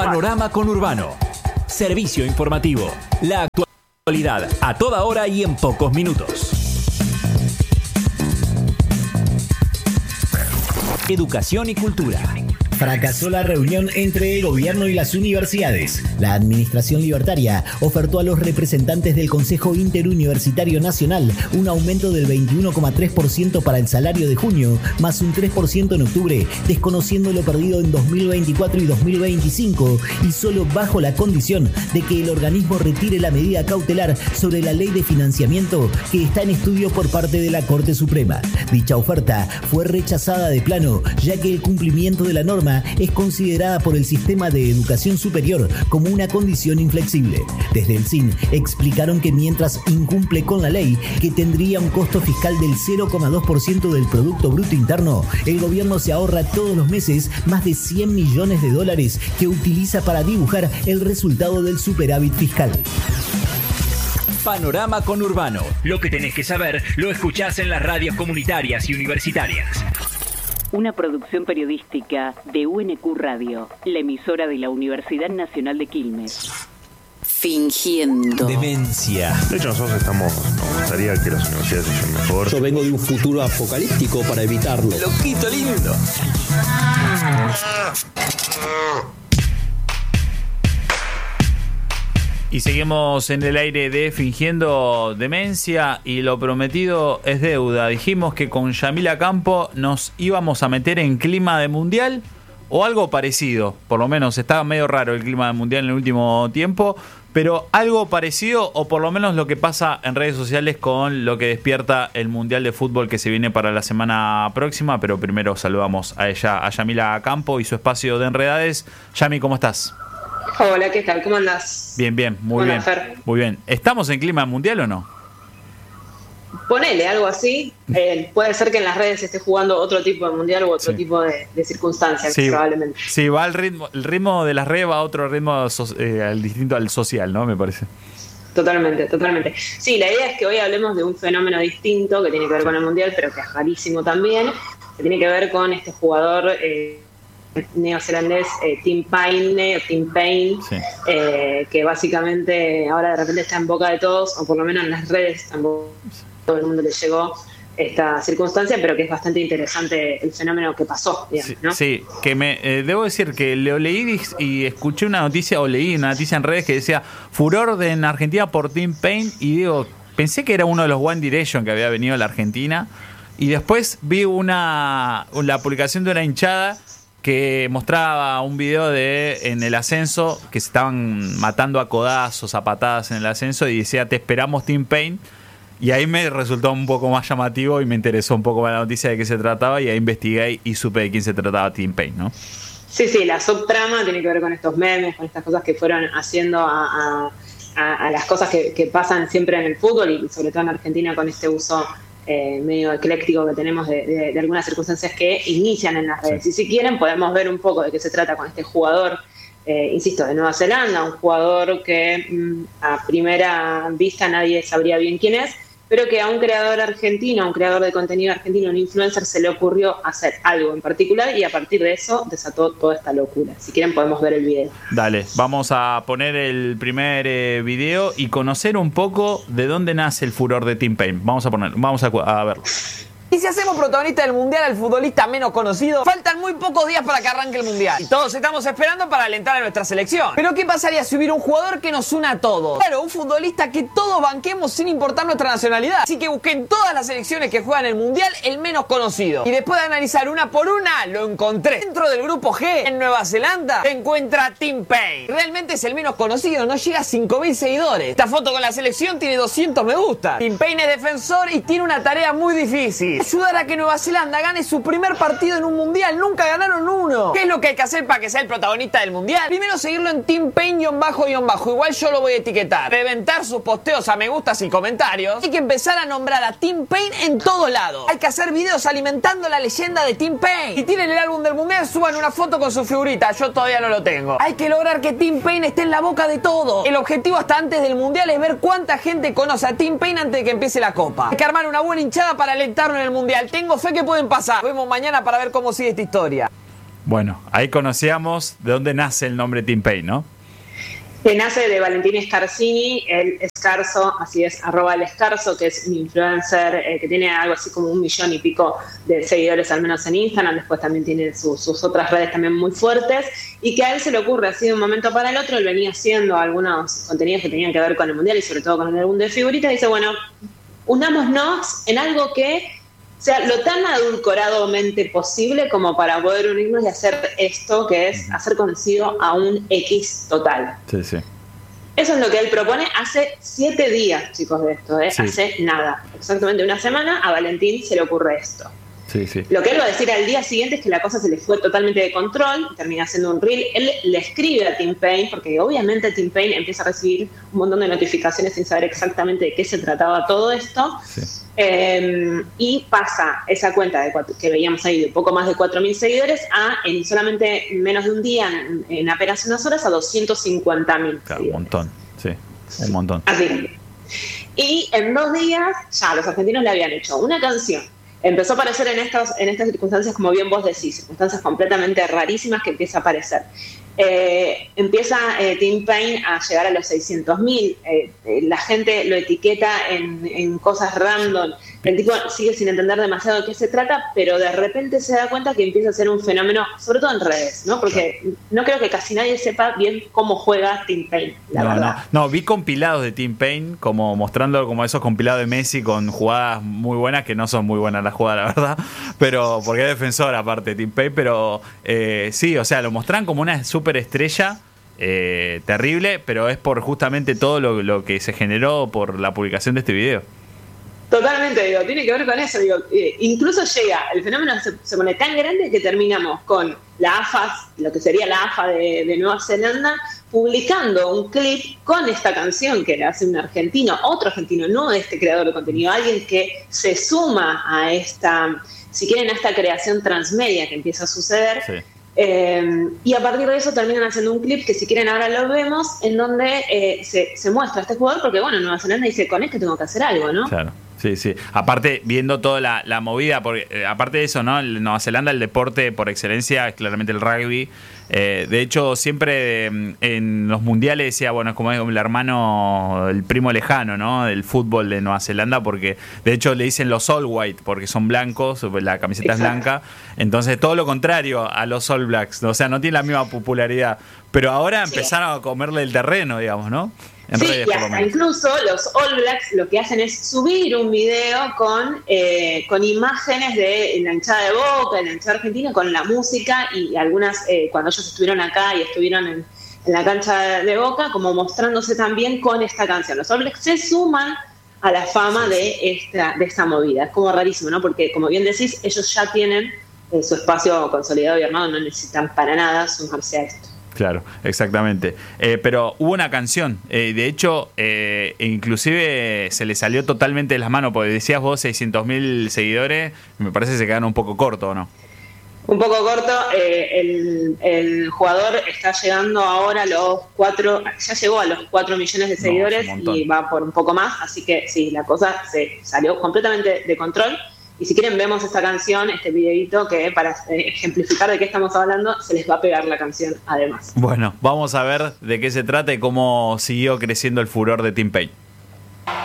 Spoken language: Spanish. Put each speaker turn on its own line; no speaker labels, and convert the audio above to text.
Panorama Conurbano. Servicio informativo. La actualidad a toda hora y en pocos minutos. Educación y cultura.
Fracasó la reunión entre el gobierno y las universidades. La administración libertaria ofertó a los representantes del Consejo Interuniversitario Nacional un aumento del 21,3% para el salario de junio, más un 3% en octubre, desconociendo lo perdido en 2024 y 2025, y solo bajo la condición de que el organismo retire la medida cautelar sobre la ley de financiamiento que está en estudio por parte de la Corte Suprema. Dicha oferta fue rechazada de plano, ya que el cumplimiento de la norma es considerada por el sistema de educación superior como una condición inflexible. Desde el CIN explicaron que mientras incumple con la ley, que tendría un costo fiscal del 0,2% del Producto Bruto Interno, el gobierno se ahorra todos los meses más de $100 millones que utiliza para dibujar el resultado del superávit fiscal.
Panorama Conurbano. Lo que tenés que saber lo escuchás en las radios comunitarias y universitarias.
Una producción periodística de UNQ Radio, la emisora de la Universidad Nacional de Quilmes.
Fingiendo.
Demencia.
De hecho, nosotros nos gustaría que las universidades sean mejor.
Yo vengo de un futuro apocalíptico para evitarlo.
Loquito lindo.
Y seguimos en el aire de Fingiendo Demencia, y lo prometido es deuda. Dijimos que con Yamila Campo nos íbamos a meter en clima de mundial o algo parecido. Por lo menos estaba medio raro el clima de mundial en el último tiempo, pero algo parecido, o por lo menos lo que pasa en redes sociales con lo que despierta el mundial de fútbol que se viene para la semana próxima. Pero primero saludamos a ella, a Yamila Campo y su espacio de Enredades. Yami, ¿cómo estás?
Hola, ¿qué tal? ¿Cómo andás?
Bien, muy bien. Fer. Muy bien. ¿Estamos en clima mundial o no?
Ponele algo así. Puede ser que en las redes esté jugando otro tipo de mundial u otro tipo de circunstancias, probablemente.
Sí, va el ritmo de las redes va a otro ritmo distinto al social, ¿no? Me parece.
Totalmente. Sí, la idea es que hoy hablemos de un fenómeno distinto que tiene que ver con el mundial, pero que es rarísimo también, que tiene que ver con este jugador neozelandés Tim Payne, sí. Que básicamente ahora de repente está en boca de todos, o por lo menos en las redes tampoco todo el mundo le llegó esta circunstancia, pero que es bastante interesante el fenómeno que pasó, digamos, ¿no?
Sí, que debo decir que lo leí y escuché una noticia, o leí una noticia en redes que decía furor en Argentina por Tim Payne, y digo, pensé que era uno de los One Direction que había venido a la Argentina, y después vi la publicación de una hinchada que mostraba un video en el ascenso, que se estaban matando a codazos, a patadas en el ascenso, y decía, te esperamos Tim Payne. Y ahí me resultó un poco más llamativo y me interesó un poco más la noticia de qué se trataba, y ahí investigué y supe de quién se trataba Tim Payne, ¿no?
Sí, la subtrama tiene que ver con estos memes, con estas cosas que fueron haciendo a las cosas que pasan siempre en el fútbol, y sobre todo en Argentina con este uso medio ecléctico que tenemos de algunas circunstancias que inician en las redes. Sí. Y si quieren podemos ver un poco de qué se trata con este jugador, insisto, de Nueva Zelanda, un jugador que a primera vista nadie sabría bien quién es, pero que a un creador argentino, a un creador de contenido argentino, un influencer, se le ocurrió hacer algo en particular, y a partir de eso desató toda esta locura. Si quieren podemos ver el video.
Dale, vamos a poner el primer video y conocer un poco de dónde nace el furor de Tim Payne. Vamos a verlo.
Y si hacemos protagonista del mundial al futbolista menos conocido, faltan muy pocos días para que arranque el mundial. Y todos estamos esperando para alentar a nuestra selección. Pero ¿qué pasaría si hubiera un jugador que nos una a todos? Claro, un futbolista que todos banquemos sin importar nuestra nacionalidad. Así que busqué en todas las selecciones que juegan el mundial el menos conocido. Y después de analizar una por una, lo encontré. Dentro del grupo G, en Nueva Zelanda, se encuentra Tim Payne. Realmente es el menos conocido, no llega a 5.000 seguidores. Esta foto con la selección tiene 200 me gusta. Tim Payne es defensor y tiene una tarea muy difícil: ayudar a que Nueva Zelanda gane su primer partido en un mundial. Nunca ganaron uno. ¿Qué es lo que hay que hacer para que sea el protagonista del mundial? Primero, seguirlo en Tim Payne __. Igual yo lo voy a etiquetar. Reventar sus posteos a me gustas y comentarios. Hay que empezar a nombrar a Tim Payne en todos lados. Hay que hacer videos alimentando la leyenda de Tim Payne. Si tienen el álbum del mundial, suban una foto con su figurita. Yo todavía no lo tengo. Hay que lograr que Tim Payne esté en la boca de todo. El objetivo hasta antes del mundial es ver cuánta gente conoce a Tim Payne antes de que empiece la copa. Hay que armar una buena hinchada para alentarlo en el mundial. Tengo fe que pueden pasar. Nos vemos mañana para ver cómo sigue esta historia.
Bueno, ahí conocíamos de dónde nace el nombre Tim Paine, ¿no?
Que nace de Valentín Scarsini, el Escarzo, así es, @elescarzo, que es un influencer que tiene algo así como 1 millón y pico de seguidores, al menos en Instagram. Después también tiene sus otras redes también muy fuertes, y que a él se le ocurre así de un momento para el otro. Él venía haciendo algunos contenidos que tenían que ver con el Mundial y sobre todo con el álbum de figuritas. Dice, bueno, unámonos en algo que sea lo tan adulcoradamente posible como para poder unirnos y hacer esto, que es hacer conocido a un X total.
Sí, sí.
Eso es lo que él propone hace 7 días, chicos, de esto,
Sí.
Hace nada, exactamente una semana, a Valentín se le ocurre esto.
Sí, sí.
Lo que él va a decir al día siguiente es que la cosa se le fue totalmente de control, termina haciendo un reel. Él le escribe a Tim Paine, porque obviamente Tim Paine empieza a recibir un montón de notificaciones sin saber exactamente de qué se trataba todo esto. Sí. Y pasa esa cuenta que veíamos ahí de poco más de 4.000 seguidores en solamente menos de un día, en apenas unas horas, a 250.000.
Claro, un montón, sí, un montón.
Así. Y en 2 días ya los argentinos le habían hecho una canción. Empezó a aparecer en estas circunstancias, como bien vos decís, circunstancias completamente rarísimas que empieza a aparecer. Empieza Tim Paine a llegar a los 600.000, la gente lo etiqueta en cosas random, el tipo sigue sin entender demasiado de qué se trata, pero de repente se da cuenta que empieza a ser un fenómeno, sobre todo en redes, ¿no? Porque no creo que casi nadie sepa bien cómo juega Tim Paine, la verdad.
No, vi compilados de Tim Paine, como mostrando como esos compilados de Messi con jugadas muy buenas, que no son muy buenas las jugadas, la verdad, pero porque es defensor aparte de Tim Paine, pero sí, o sea, lo mostran como una super estrella terrible, pero es por justamente todo lo que se generó por la publicación de este video.
Totalmente, digo, tiene que ver con eso, digo, incluso el fenómeno se pone tan grande que terminamos con la AFA, lo que sería la AFA de Nueva Zelanda, publicando un clip con esta canción que hace un argentino, otro argentino, no este creador de contenido, alguien que se suma a esta, si quieren, a esta creación transmedia que empieza a suceder. Sí. Y a partir de eso terminan haciendo un clip que, si quieren, ahora lo vemos, en donde se muestra a este jugador, porque bueno, Nueva Zelanda dice, con esto tengo que hacer algo, ¿no? Claro.
Sí, sí. Aparte, viendo toda la movida, porque aparte de eso, ¿no? En Nueva Zelanda el deporte por excelencia es claramente el rugby. De hecho, siempre en los mundiales decía, bueno, es como el hermano, el primo lejano, ¿no? Del fútbol de Nueva Zelanda, porque de hecho le dicen los All White, porque son blancos, la camiseta es blanca. Entonces, todo lo contrario a los All Blacks. O sea, no tiene la misma popularidad. Pero ahora empezaron a comerle el terreno, digamos, ¿no?
Sí, y hasta incluso los All Blacks lo que hacen es subir un video con imágenes de la hinchada de Boca, de la hinchada argentina, con la música y algunas, cuando ellos estuvieron acá y estuvieron en la cancha de Boca, como mostrándose también con esta canción. Los All Blacks se suman a la fama de esta movida. Es como rarísimo, ¿no? Porque, como bien decís, ellos ya tienen su espacio consolidado y armado, no necesitan para nada sumarse a esto.
Claro, exactamente. Pero hubo una canción, de hecho, inclusive se le salió totalmente de las manos, porque decías vos 600.000 seguidores, me parece que se quedaron un poco cortos, ¿o no?
Un poco corto, el jugador está llegando ahora ya llegó a los 4 millones de seguidores y va por un poco más, así que sí, la cosa se salió completamente de control. Y si quieren, vemos esta canción, este videito, que para ejemplificar de qué estamos hablando, se les va a pegar la canción además.
Bueno, vamos a ver de qué se trata y cómo siguió creciendo el furor de Tim Paine.